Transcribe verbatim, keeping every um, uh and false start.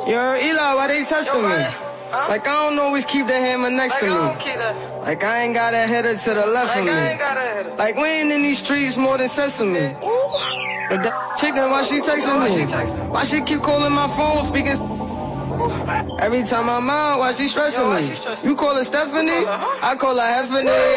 Yo, Eli, why they testing me? Huh? Like, I don't always keep the hammer next Like, to I me. don't keep that. Like, I ain't got a header to the left Like, of me. I ain't got a header. Like, we ain't in these streets more than sesame. But that chick, then why she texting Why me? she text me? Why she keep calling my phone, speaking? Every time I'm out, why she stressing Yo, why me? she stressing You call her Stephanie? You call her, huh? I call her Heffany.